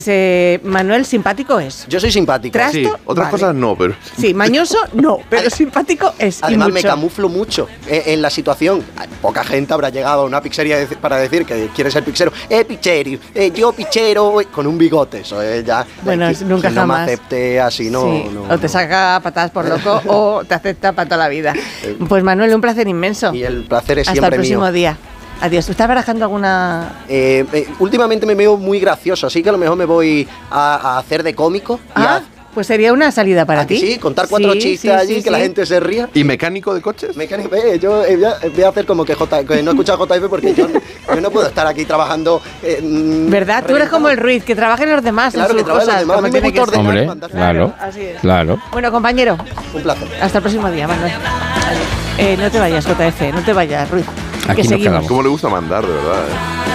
Manuel, simpático es. Yo soy simpático. ¿Trasto? Sí, otras Vale. cosas no, pero... Sí, mañoso no, pero simpático es. Además, y me mucho. camuflo mucho en la situación. Poca gente habrá llegado a una pizzería para decir que quiere ser pizzero. Pichero, yo pichero, con un bigote. Eso es ya. Bueno, nunca quien no jamás. me acepte así, no. Sí, no o te no. saca patadas por loco o te acepta para toda la vida. Pues Manuel, un placer inmenso. Y el placer es Hasta siempre el próximo mío. día. Adiós. ¿Estás barajando alguna...? Últimamente me veo muy gracioso, así que a lo mejor me voy a hacer de cómico. Pues sería una salida para ti. Sí, contar 4 chistes allí, que la gente se ría. ¿Y mecánico de coches? Mecánico, yo voy a hacer como que no he escuchado JF porque yo no puedo estar aquí trabajando. ¿Verdad? Tú eres como el Ruiz, que trabaja en los demás. Claro, en que sus trabaja en los cosas, demás. como A mí me tiene que gusta ser. ordenar. Hombre, claro, Así es. claro. Bueno, compañero, Un placer. hasta el próximo día, Manuel. No te vayas, JF, no te vayas, Ruiz. Aquí que nos seguimos. quedamos. ¿Cómo le gusta mandar, de verdad?